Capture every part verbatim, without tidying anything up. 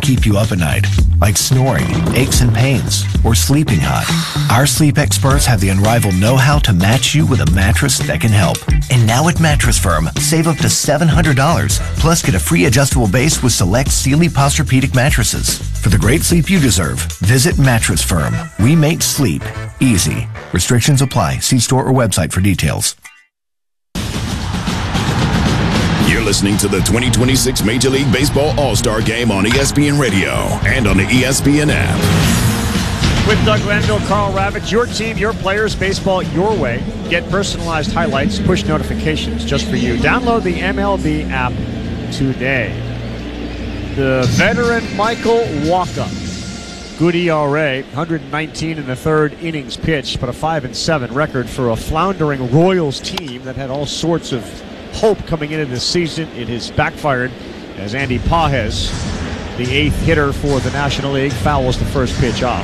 keep you up at night, like snoring, aches and pains, or sleeping hot. Our sleep experts have the unrivaled know-how to match you with a mattress that can help. And now at Mattress Firm, save up to seven hundred dollars, plus get a free adjustable base with select Sealy Posturepedic mattresses. For the great sleep you deserve, visit Mattress Firm. We make sleep easy. Restrictions apply. See store or website for details. You're listening to the twenty twenty-six Major League Baseball All-Star Game on E S P N Radio and on the E S P N app. With Doug Glanville, Carl Ravitch, your team, your players, baseball your way. Get personalized highlights, push notifications just for you. Download the M L B app today. The veteran Michael Wacha. Good E R A, one hundred nineteen in the third innings pitched, but a five and seven record for a floundering Royals team that had all sorts of hope coming into this season. It has backfired as Andy Pages, the eighth hitter for the National League, fouls the first pitch off.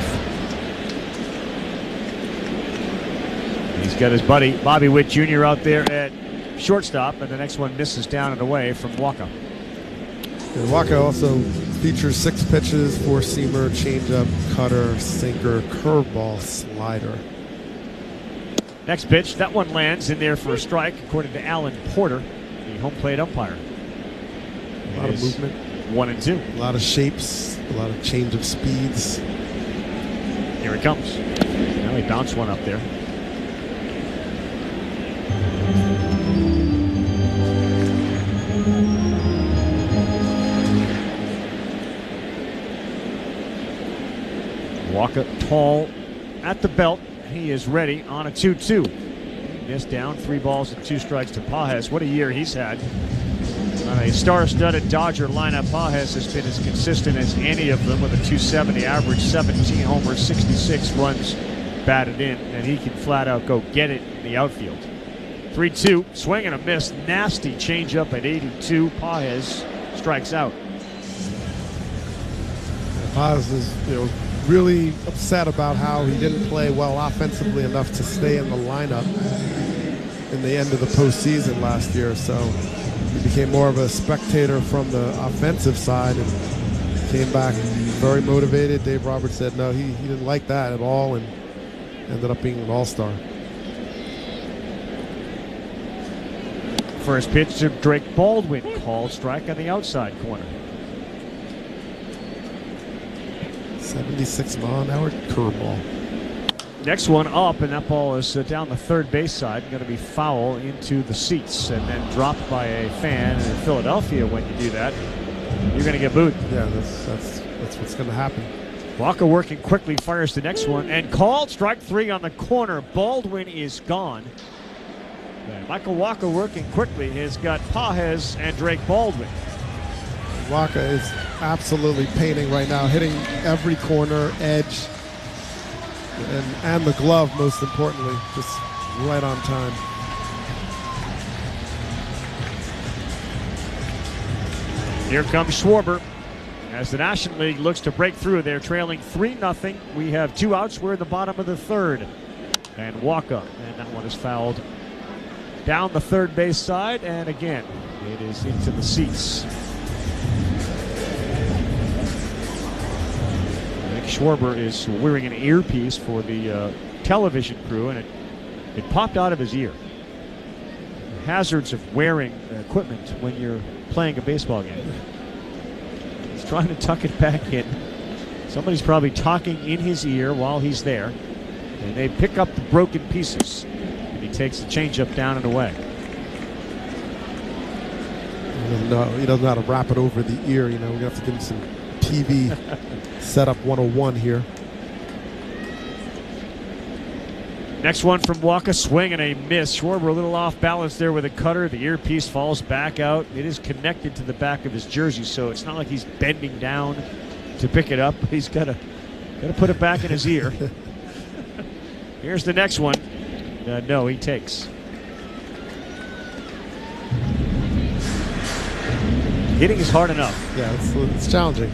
He's got his buddy Bobby Witt Junior out there at shortstop, and the next one misses down and away from Wacha. And Wacha also features six pitches, four-seamer, changeup, cutter, sinker, curveball, slider. Next pitch, that one lands in there for a strike, according to Alan Porter, the home plate umpire. A lot of movement. One and two. A lot of shapes, a lot of change of speeds. Here it comes. Now he bounced one up there. Wacha tall at the belt. He is ready on a two two. Missed down, three balls and two strikes to Pages. What a year he's had. On a star-studded Dodger lineup, Pages has been as consistent as any of them with a two seventy average, seventeen homers, sixty-six runs batted in, and he can flat out go get it in the outfield. three two, swing and a miss, nasty changeup at eighty-two. Pages strikes out. Pages is, you know, really upset about how he didn't play well offensively enough to stay in the lineup in the end of the postseason last year. So he became more of a spectator from the offensive side and came back very motivated. Dave Roberts said no, he, he didn't like that at all, and ended up being an all-star. First pitch to Drake Baldwin, called strike on the outside corner. seventy-six mile an hour curveball. Next one up, and that ball is uh, down the third base side, going to be foul into the seats and then dropped by a fan. And in Philadelphia, when you do that, you're going to get booed. Yeah, that's that's that's what's going to happen. Wacha working quickly, fires the next one and called strike three on the corner. Baldwin is gone. And Michael Wacha working quickly has got Pages and Drake Baldwin. Wacha is absolutely painting right now, hitting every corner, edge, and, and the glove, most importantly, just right on time. Here comes Schwarber as the National League looks to break through. They're trailing three nothing. We have two outs. We're in the bottom of the third. And Wacha, and that one is fouled down the third base side, and again, it is into the seats. Schwarber is wearing an earpiece for the uh, television crew, and it, it popped out of his ear. The hazards of wearing equipment when you're playing a baseball game. He's trying to tuck it back in. Somebody's probably talking in his ear while he's there, and they pick up the broken pieces, and he takes the changeup down and away. He doesn't know, he doesn't know how to wrap it over the ear. You know, we have to give him some T V setup one oh one here. Next one from Wacha, swing and a miss. Schwarber a little off balance there with a cutter. The earpiece falls back out. It is connected to the back of his jersey, so it's not like he's bending down to pick it up. He's got to got to put it back in his ear. Here's the next one. Uh, no, he takes. Hitting is hard enough. Yeah, it's, it's challenging.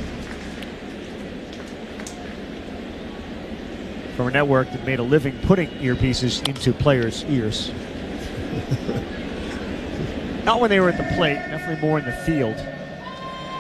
From a network that made a living putting earpieces into players' ears. Not when they were at the plate, definitely more in the field.